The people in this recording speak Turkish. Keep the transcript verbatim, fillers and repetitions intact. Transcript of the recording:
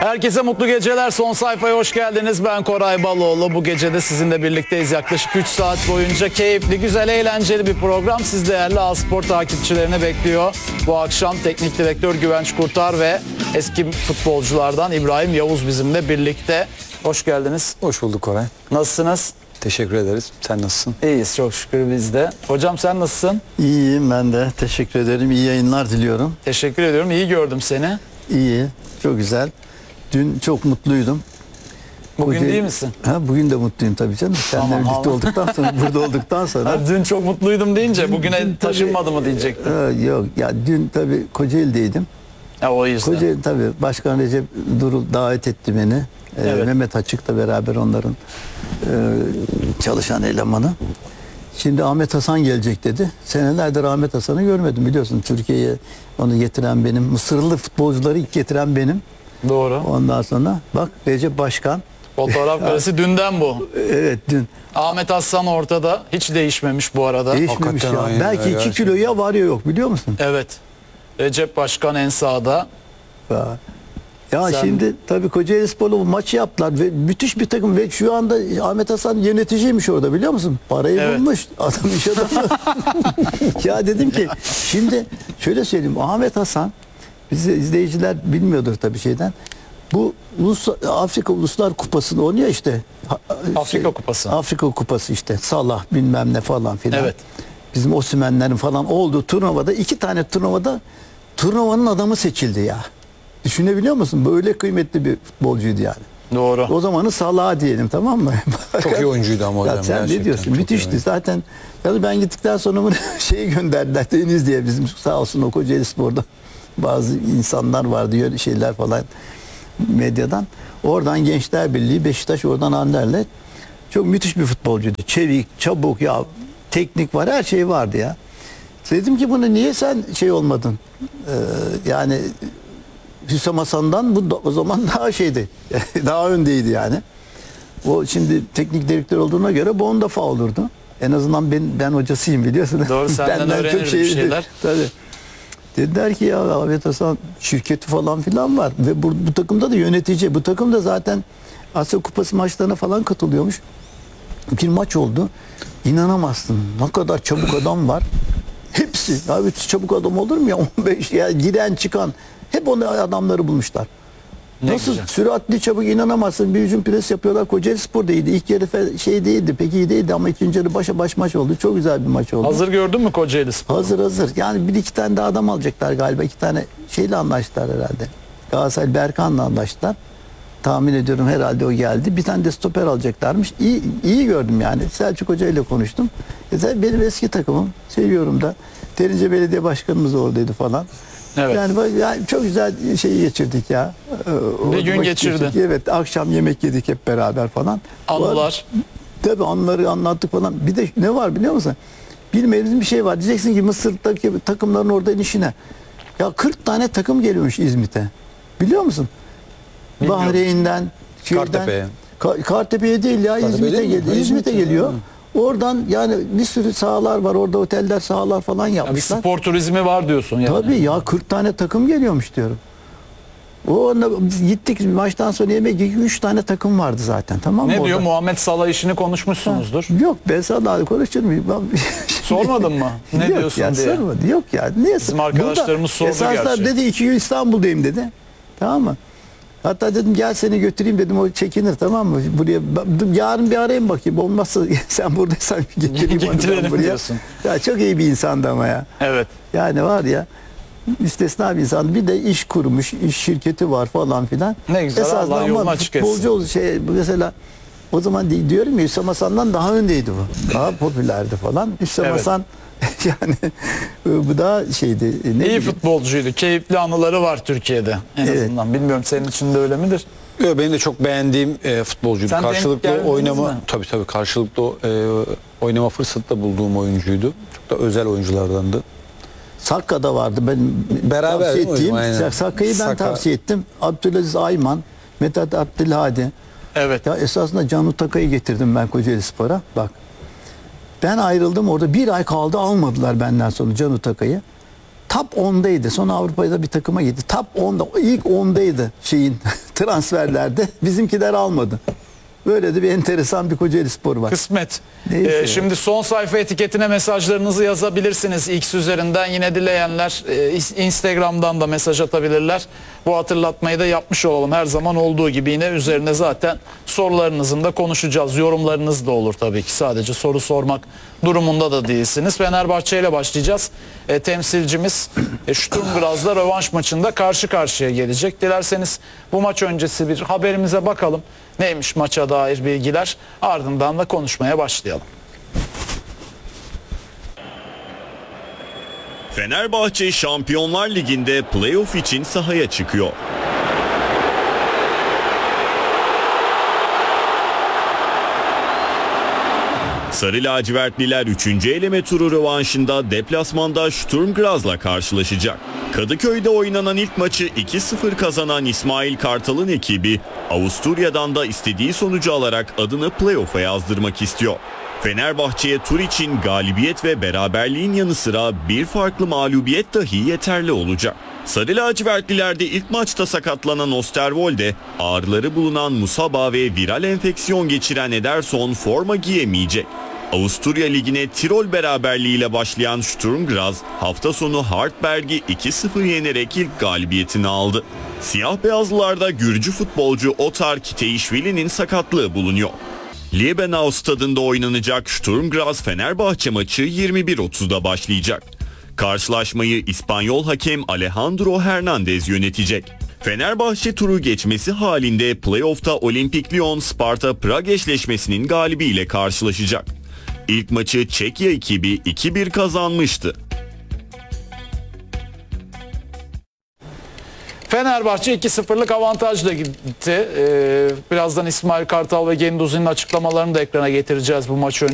Herkese mutlu geceler. Son sayfaya hoş geldiniz. Ben Koray Baloğlu. Bu gece de sizinle birlikteyiz. Yaklaşık üç saat boyunca keyifli, güzel, eğlenceli bir program siz değerli A-Spor takipçilerine bekliyor. Bu akşam teknik direktör Güvenç Kurtar ve eski futbolculardan İbrahim Yavuz bizimle birlikte. Hoş geldiniz. Hoş bulduk Koray. Nasılsınız? Teşekkür ederiz. Sen nasılsın? İyiyiz çok şükür biz de. Hocam sen nasılsın? İyiyim ben de. Teşekkür ederim. İyi yayınlar diliyorum. Teşekkür ediyorum. İyi gördüm seni. İyi. Çok güzel. Dün çok mutluydum. Bugün Koca- değil misin? Ha, bugün de mutluyum tabii canım. Seninle Tamam, birlikte tamam. olduktan sonra, burada olduktan sonra. Ha, dün çok mutluydum deyince Dün- bugüne dün tabii- taşınmadı mı diyecektim. Ha, yok ya dün tabii Kocaeli'deydim. Ya o yüzden. Kocaeli tabii Başkan Recep Durul davet etti beni. Ee, Evet. Mehmet Açık'la beraber onların e, çalışan elemanı. Şimdi Ahmet Hasan gelecek dedi. Senelerdir Ahmet Hasan'ı görmedim biliyorsun. Türkiye'ye onu getiren benim. Mısırlı futbolcuları ilk getiren benim. Doğru. Ondan sonra bak Recep Başkan. Fotoğraf karesi dünden bu. Evet dün Ahmet Hasan ortada. Hiç değişmemiş bu arada. değişmemiş Hakikaten ya. aynı Belki ya, iki gerçekten. kilo ya var ya yok biliyor musun? Evet. Recep Başkan en sağda. Ya, ya Sen- şimdi tabii Kocaeli Spor'la bu maçı yaptılar ve müthiş bir takım ve şu anda Ahmet Hasan yöneticiymiş orada biliyor musun? Parayı Evet. bulmuş. Adam iş adamı. Ya dedim ki şimdi şöyle söyleyeyim Ahmet Hasan bizi izleyiciler bilmiyordur tabii şeyden. Bu Ulus, Afrika Uluslar Kupası'nı oynuyor işte. Ha- Afrika Kupası. Afrika Kupası işte. Salah bilmem ne falan filan. Evet. Bizim Osimhen'lerin falan olduğu turnuvada iki tane turnuvada turnuvanın adamı seçildi ya. Düşünebiliyor musun? Böyle kıymetli bir futbolcuydu yani. Doğru. O zamanı Salah diyelim tamam mı? Çok iyi oyuncuydu ama Ya hocam. sen ne gerçekten diyorsun? çok iyi Müthişti. oyuncu. Zaten yani ben gittikten sonra bunu şeyi gönderdiler. Deniz diye bizim sağ olsun o Kocaeli Spor'da bazı insanlar vardı öyle şeyler falan medyadan. Oradan Gençler Birliği, Beşiktaş oradan Anderlet. Çok müthiş bir futbolcuydu. Çevik, çabuk ya teknik var her şey vardı ya. Dedim ki bunu niye sen şey olmadın? Ee, yani Hüsam Hasan'dan bu da, o zaman daha şeydi. Daha öndeydi yani. O şimdi teknik direktör olduğuna göre bu onda fa olurdu. En azından ben ben hocasıyım biliyorsun. Doğru, senden öğrenirdi bir şeyler. Tabii. Dediler ki ya Ahmet Hasan şirketi falan filan var ve bu, bu takımda da yönetici. Bu takım da zaten Asya Kupası maçlarına falan katılıyormuş. Bir maç oldu. İnanamazsın. Ne kadar çabuk adam var. Hepsi. Abi çabuk adam olur mu ya? on beş ya giren çıkan hep onu adamları bulmuşlar. Ne Nasıl güzel. süratli çabuk inanamazsın. Bir hücum pres yapıyorlar. Kocaeli Spor da iyiydi. İlk yarı fe- şey değildi. Pek iyi değildi ama ikinci yarı başa baş maç oldu. Çok güzel bir maç oldu. Hazır gördün mü Kocaeli Spor? Hazır hazır. Yani bir iki tane daha adam alacaklar galiba. İki tane şeyle anlaştılar herhalde. Galatasaray Berkan'la anlaştılar. Tahmin ediyorum herhalde o geldi. Bir tane de stoper alacaklarmış. İyi, iyi gördüm yani. Selçuk Hoca ile konuştum. E zaten benim eski takımım. Seviyorum da. Derince Belediye Başkanımız oradaydı falan. Evet. Yani, bak- yani çok güzel şeyi geçirdik ya. Ee, orada gün vakit geçirdi. geçirdik. Evet akşam yemek yedik hep beraber falan. Anılar. Tabii anıları anlattık falan. Bir de ne var biliyor musun? Bilmediğiniz bir şey var. Diyeceksin ki Mısır'daki takımların oradan işine. Ya kırk tane takım geliyormuş İzmit'e. Biliyor musun? Bilmiyorum. Bahreyn'den, şeyden, Kartepe'ye. Ka- Kartepe'ye değil ya Kartepe İzmit'e değil mi? geliyor. Ha, İzmit'e İzmit'e, geliyor. ha. Oradan yani bir sürü sahalar var. Orada oteller, sahalar falan Ya bir yapmışlar. spor turizmi var diyorsun yani. Tabii ya kırk tane takım geliyormuş diyorum. O anda biz gittik maçtan sonra yemek yedik. üç tane takım vardı zaten tamam mı? Ne diyor? orada? Muhammed Salah işini konuşmuşsunuzdur. Yok ben sana konuşur muyum? Ben- Sormadın mı? Ne Yok diyorsun ya, diye. Sormadı. Yok ya. Niye? Bizim arkadaşlarımız sordu esaslar gerçi. dedi iki gün İstanbul'dayım dedi. Tamam mı? Hatta dedim gel seni götüreyim dedim o çekinir tamam mı? Buraya ben- yarın bir arayayım bakayım. Olmazsa sen buradaysan getireyim onu ben Getirelim buraya. diyorsun. Ya çok iyi bir insandı ama ya. Evet. Yani var ya müstesna bir insan. Bir de iş kurmuş, iş şirketi var falan filan. Ne güzel, Esasında Allah yolunu ama açık etsin. futbolcu ol- şey mesela o zaman di- diyorum ya Hüsam Hasan'dan daha öndeydi bu. Daha popülerdi falan. Hüsam Evet. Hasan yani bu daha şeydi. e, Ne İyi bileyim. futbolcuydu. Keyifli anıları var Türkiye'de en Evet. azından. Bilmiyorum senin için de öyle midir? Yo, benim de çok beğendiğim e, futbolcuydu. Sen denk Karşılıklı geldiniz oynama mi? tabii tabii karşılıklı e, oynama fırsatı da bulduğum oyuncuydu. Çok da özel oyunculardandı. Sakka'da vardı. Ben Beraber tavsiye değil mi ettiğim. hocam? Aynen. Sakka'yı ben Saka- tavsiye ettim. Abdülaziz Ayman, Mithat Abdülhadi. Evet. Ya esasında Canu Taka'yı getirdim ben Kocaeli Spor'a. Bak. Ben ayrıldım orada bir ay kaldı almadılar benden sonra Canu Taka'yı. Top ondaydı. Sonra Avrupa'da bir takıma gitti. Top onda ilk ondaydı şeyin transferlerde bizimkiler almadı. Böyle de bir enteresan bir Kocaelispor var. Kısmet. Neyse. Ee, şimdi son sayfa etiketine mesajlarınızı yazabilirsiniz. X üzerinden yine dileyenler e, Instagram'dan da mesaj atabilirler. Bu hatırlatmayı da yapmış olalım. Her zaman olduğu gibi yine üzerine zaten sorularınızın da konuşacağız. Yorumlarınız da olur tabii ki. Sadece soru sormak durumunda da değilsiniz. Fenerbahçe ile başlayacağız. E, temsilcimiz e, Sturm Graz'la rövanş maçında karşı karşıya gelecek. Dilerseniz bu maç öncesi bir haberimize bakalım. Neymiş maça dair bilgiler? Ardından da konuşmaya başlayalım. Fenerbahçe Şampiyonlar Ligi'nde playoff için sahaya çıkıyor. Sarı lacivertliler üçüncü eleme turu rövanşında deplasmanda Sturm Graz'la karşılaşacak. Kadıköy'de oynanan ilk maçı iki sıfır kazanan İsmail Kartal'ın ekibi Avusturya'dan da istediği sonucu alarak adını playoff'a yazdırmak istiyor. Fenerbahçe'ye tur için galibiyet ve beraberliğin yanı sıra bir farklı mağlubiyet dahi yeterli olacak. Sarı lacivertlilerde ilk maçta sakatlanan Osterwolde, ağrıları bulunan Musaba ve viral enfeksiyon geçiren Ederson forma giyemeyecek. Avusturya Ligi'ne Tirol beraberliğiyle başlayan Sturm Graz hafta sonu Hartberg'i iki sıfır yenerek ilk galibiyetini aldı. Siyah beyazlılarda Gürcü futbolcu Otar Kiteişvili'nin sakatlığı bulunuyor. Liebenau stadında oynanacak Sturm Graz Fenerbahçe maçı yirmi bir otuzda başlayacak. Karşılaşmayı İspanyol hakem Alejandro Hernandez yönetecek. Fenerbahçe turu geçmesi halinde playoff'ta Olimpik Lyon Sparta Prag eşleşmesinin galibiyle karşılaşacak. İlk maçı Çekya ekibi iki bir kazanmıştı. Fenerbahçe iki sıfırlık avantajla gitti. Ee, birazdan İsmail Kartal ve Genduzi'nin açıklamalarını da ekrana getireceğiz bu maç önce.